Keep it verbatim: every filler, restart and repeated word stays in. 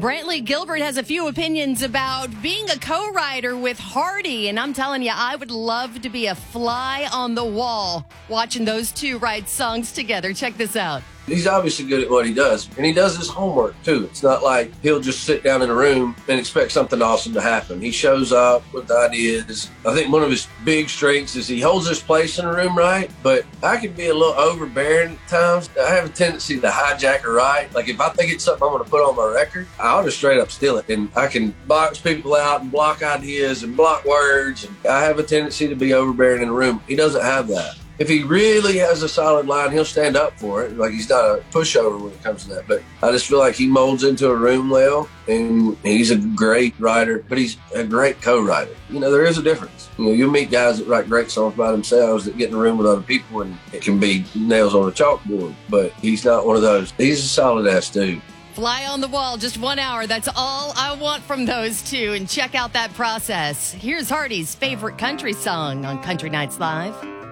Brantley Gilbert has a few opinions about being a co-writer with Hardy, and I'm telling you, I would love to be a fly on the wall watching those two write songs together. Check this out. He's obviously good at what he does, and he does his homework, too. It's not like he'll just sit down in a room and expect something awesome to happen. He shows up with ideas. I think one of his big strengths is he holds his place in the room right, but I can be a little overbearing at times. I have a tendency to hijack a write. Like, if I think it's something I'm going to put on my record, I'll just straight up steal it, and I can box people out and block ideas and block words. And I have a tendency to be overbearing in the room. He doesn't have that. If he really has a solid line, he'll stand up for it. Like, he's not a pushover when it comes to that. But I just feel like he molds into a room well, and he's a great writer, but he's a great co-writer. You know, there is a difference. You know, you'll meet guys that write great songs by themselves that get in a room with other people, and it can be nails on a chalkboard. But he's not one of those. He's a solid-ass dude. Fly on the wall, just one hour. That's all I want from those two. And check out that process. Here's Hardy's favorite country song on Country Nights Live.